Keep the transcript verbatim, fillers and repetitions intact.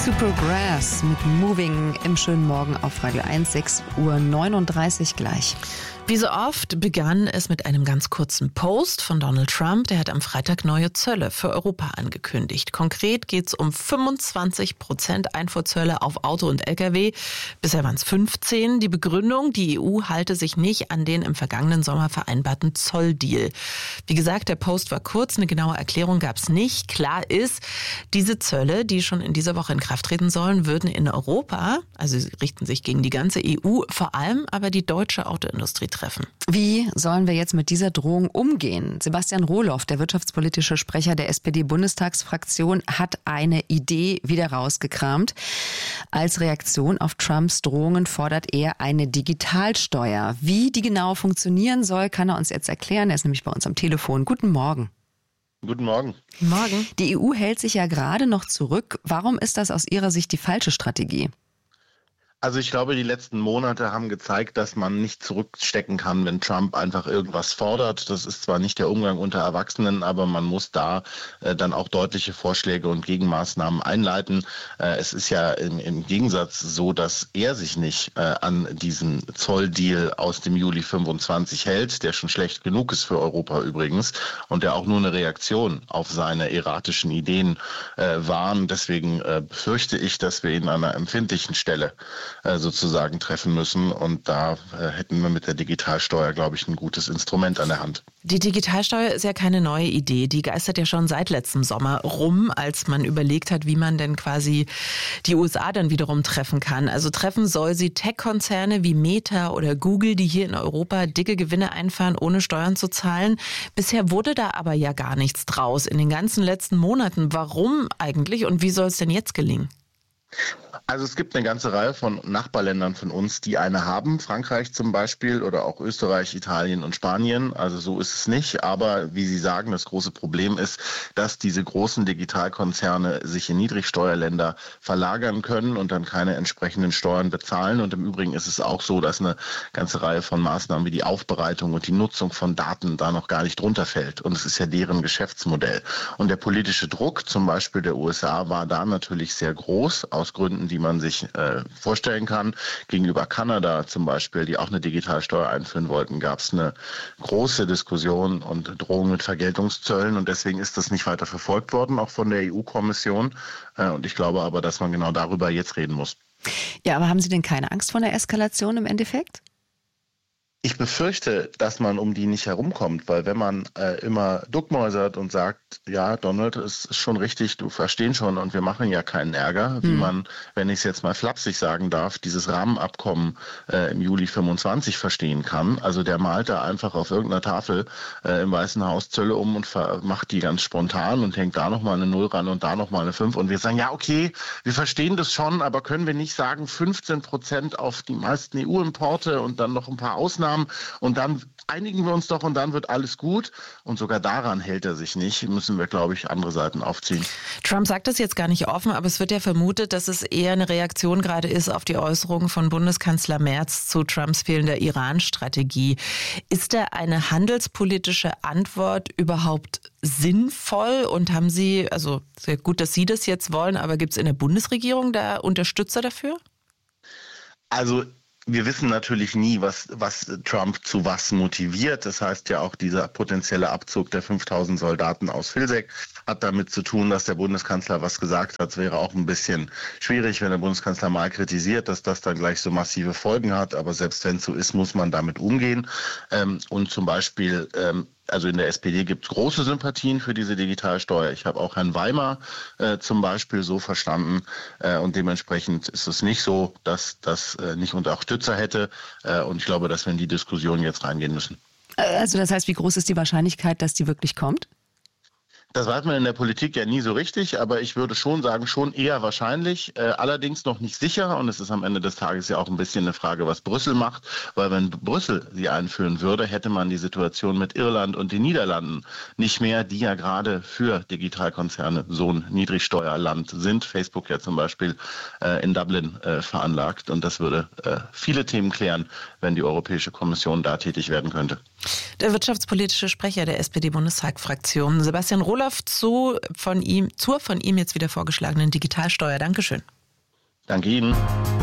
Supergrass mit Moving im schönen Morgen auf Radio eins, sechs Uhr neununddreißig gleich. Wie so oft begann es mit einem ganz kurzen Post von Donald Trump. Der hat am Freitag neue Zölle für Europa angekündigt. Konkret geht es um fünfundzwanzig Prozent Einfuhrzölle auf Auto und L K W. Bisher waren es fünfzehn. Die Begründung, die E U halte sich nicht an den im vergangenen Sommer vereinbarten Zolldeal. Wie gesagt, der Post war kurz, eine genaue Erklärung gab es nicht. Klar ist, diese Zölle, die schon in dieser Woche in Kraft treten sollen, würden in Europa, also sie richten sich gegen die ganze E U, vor allem aber die deutsche Autoindustrie treffen. Wie sollen wir jetzt mit dieser Drohung umgehen? Sebastian Rohloff, der wirtschaftspolitische Sprecher der S P D-Bundestagsfraktion, hat eine Idee wieder rausgekramt. Als Reaktion auf Trumps Drohungen fordert er eine Digitalsteuer. Wie die genau funktionieren soll, kann er uns jetzt erklären. Er ist nämlich bei uns am Telefon. Guten Morgen. Guten Morgen. Morgen. Die E U hält sich ja gerade noch zurück. Warum ist das aus Ihrer Sicht die falsche Strategie? Also ich glaube, die letzten Monate haben gezeigt, dass man nicht zurückstecken kann, wenn Trump einfach irgendwas fordert. Das ist zwar nicht der Umgang unter Erwachsenen, aber man muss da äh, dann auch deutliche Vorschläge und Gegenmaßnahmen einleiten. Äh, es ist ja im, im Gegensatz so, dass er sich nicht äh, an diesen Zolldeal aus dem Juli fünfundzwanzig hält, der schon schlecht genug ist für Europa übrigens und der auch nur eine Reaktion auf seine erratischen Ideen äh, waren. Deswegen äh, befürchte ich, dass wir ihn an einer empfindlichen Stelle sozusagen treffen müssen. Und da äh, hätten wir mit der Digitalsteuer, glaube ich, ein gutes Instrument an der Hand. Die Digitalsteuer ist ja keine neue Idee. Die geistert ja schon seit letztem Sommer rum, als man überlegt hat, wie man denn quasi die U S A dann wiederum treffen kann. Also treffen soll sie Tech-Konzerne wie Meta oder Google, die hier in Europa dicke Gewinne einfahren, ohne Steuern zu zahlen. Bisher wurde da aber ja gar nichts draus in den ganzen letzten Monaten. Warum eigentlich und wie soll es denn jetzt gelingen? Also es gibt eine ganze Reihe von Nachbarländern von uns, die eine haben. Frankreich zum Beispiel oder auch Österreich, Italien und Spanien. Also so ist es nicht. Aber wie Sie sagen, das große Problem ist, dass diese großen Digitalkonzerne sich in Niedrigsteuerländer verlagern können und dann keine entsprechenden Steuern bezahlen. Und im Übrigen ist es auch so, dass eine ganze Reihe von Maßnahmen wie die Aufbereitung und die Nutzung von Daten da noch gar nicht drunter fällt. Und es ist ja deren Geschäftsmodell. Und der politische Druck zum Beispiel der U S A war da natürlich sehr groß, aus Gründen, die man sich äh, vorstellen kann. Gegenüber Kanada zum Beispiel, die auch eine Digitalsteuer einführen wollten, gab es eine große Diskussion und Drohung mit Vergeltungszöllen. Und deswegen ist das nicht weiter verfolgt worden, auch von der E U-Kommission. Äh, und ich glaube aber, dass man genau darüber jetzt reden muss. Ja, aber haben Sie denn keine Angst vor einer Eskalation im Endeffekt? Ich befürchte, dass man um die nicht herumkommt, weil wenn man äh, immer duckmäusert und sagt, ja, Donald, es ist schon richtig, du verstehst schon und wir machen ja keinen Ärger, hm. wie man, wenn ich es jetzt mal flapsig sagen darf, dieses Rahmenabkommen äh, im Juli fünfundzwanzig verstehen kann. Also der malt da einfach auf irgendeiner Tafel äh, im Weißen Haus Zölle um und ver- macht die ganz spontan und hängt da nochmal eine Null ran und da nochmal eine fünf. Und wir sagen, ja, okay, wir verstehen das schon, aber können wir nicht sagen, fünfzehn Prozent auf die meisten E U-Importe und dann noch ein paar Ausnahmen? Und dann einigen wir uns doch und dann wird alles gut. Und sogar daran hält er sich nicht. Müssen wir, glaube ich, andere Seiten aufziehen. Trump sagt das jetzt gar nicht offen, aber es wird ja vermutet, dass es eher eine Reaktion gerade ist auf die Äußerungen von Bundeskanzler Merz zu Trumps fehlender Iran-Strategie. Ist da eine handelspolitische Antwort überhaupt sinnvoll? Und haben Sie, also sehr gut, dass Sie das jetzt wollen, aber gibt es in der Bundesregierung da Unterstützer dafür? Also wir wissen natürlich nie, was, was Trump zu was motiviert. Das heißt ja auch, dieser potenzielle Abzug der fünftausend Soldaten aus Vilseck hat damit zu tun, dass der Bundeskanzler was gesagt hat. Es wäre auch ein bisschen schwierig, wenn der Bundeskanzler mal kritisiert, dass das dann gleich so massive Folgen hat. Aber selbst wenn es so ist, muss man damit umgehen. Und zum Beispiel also in der S P D gibt es große Sympathien für diese Digitalsteuer. Ich habe auch Herrn Weimar äh, zum Beispiel so verstanden. Äh, und dementsprechend ist es nicht so, dass das äh, nicht Unterstützer hätte. Äh, und ich glaube, dass wir in die Diskussion jetzt reingehen müssen. Also das heißt, wie groß ist die Wahrscheinlichkeit, dass die wirklich kommt? Das weiß man in der Politik ja nie so richtig, aber ich würde schon sagen, schon eher wahrscheinlich, äh, allerdings noch nicht sicher. Und es ist am Ende des Tages ja auch ein bisschen eine Frage, was Brüssel macht, weil wenn Brüssel sie einführen würde, hätte man die Situation mit Irland und den Niederlanden nicht mehr, die ja gerade für Digitalkonzerne so ein Niedrigsteuerland sind. Facebook ja zum Beispiel äh, in Dublin äh, veranlagt. Und das würde äh, viele Themen klären, wenn die Europäische Kommission da tätig werden könnte. Der wirtschaftspolitische Sprecher der S P D-Bundestagsfraktion, Sebastian Rohloff, zu von ihm, zur von ihm jetzt wieder vorgeschlagenen Digitalsteuer. Dankeschön. Danke Ihnen.